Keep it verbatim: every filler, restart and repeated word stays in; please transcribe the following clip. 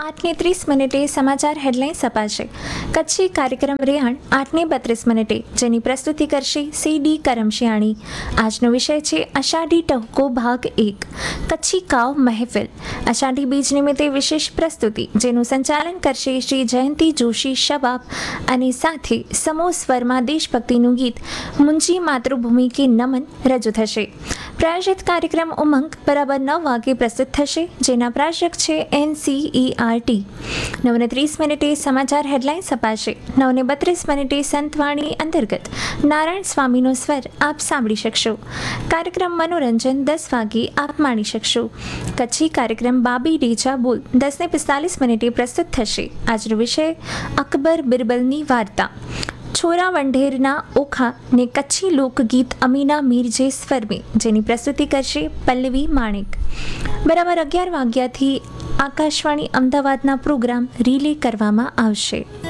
આઠને ત્રીસ મિનિટે સમાચાર હેડલાઇન્સ અપાશે. કચ્છી કાર્યક્રમ રેહાણ આઠને બત્રીસ મિનિટે, જેની પ્રસ્તુતિ કરશે સી ડી કરમશિયાણી. આજનો વિષય છે અષાઢી ટહુકો ભાગ એક, કચ્છી કાવ મહેફિલ. અષાઢી બીજ નિમિત્તે વિશેષ પ્રસ્તુતિ, જેનું સંચાલન કરશે શ્રી જયંતિ જોશી શબાબ, અને સાથે સમૂહ સ્વરમાં દેશભક્તિનું ગીત મુંજી માતૃભૂમિ કે નમન રજૂ થશે. પ્રાયોજિત કાર્યક્રમ ઉમંગ બરાબર નવ વાગે પ્રસ્તુત થશે, જેના પ્રાયોજક છે N C E R T. નવને ત્રીસ મિનિટે સમાચાર હેડલાઇન્સ અપાશે. નવને બત્રીસ મિનિટે સંતવાણી અંતર્ગત નારાયણ સ્વામીનો સ્વર આપ સાંભળી શકશો. કાર્યક્રમ મનોરંજન દસ વાગે આપ માણી શકશો. કચ્છી કાર્યક્રમ બાબી ડેજા બોલ દસને પિસ્તાલીસ મિનિટે પ્રસ્તુત થશે. આજનો વિષય અકબર બિરબલની વાર્તા. છોરા વંઢેરના ઓખા ને કચ્છી લોકગીત અમીના મીરજે સ્વરમે, જેની પ્રસ્તુતિ કરશે પલ્લવી માણેક. બરાબર અગિયાર વાગ્યાથી આકાશવાણી અમદાવાદના પ્રોગ્રામ રિલે કરવામાં આવશે.